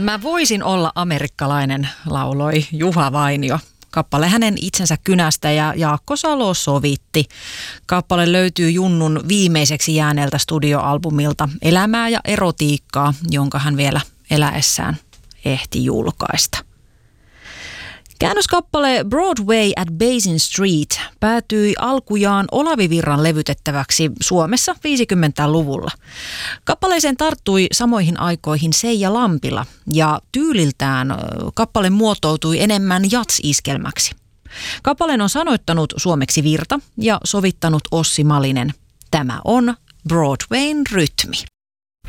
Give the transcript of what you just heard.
Mä voisin olla amerikkalainen, lauloi Juha Vainio. Kappale hänen itsensä kynästä ja Jaakko Salo sovitti. Kappale löytyy Junnun viimeiseksi jääneeltä studioalbumilta Elämää ja erotiikkaa, jonka hän vielä eläessään ehti julkaista. Käännöskappale Broadway at Basin Street päätyi alkujaan Olavi Virran levytettäväksi Suomessa 50-luvulla. Kappaleeseen tarttui samoihin aikoihin Seija Lampila ja tyyliltään kappale muotoutui enemmän jats-iskelmäksi. Kappaleen on sanoittanut suomeksi Virta ja sovittanut Ossi Malinen. Tämä on Broadwayn rytmi.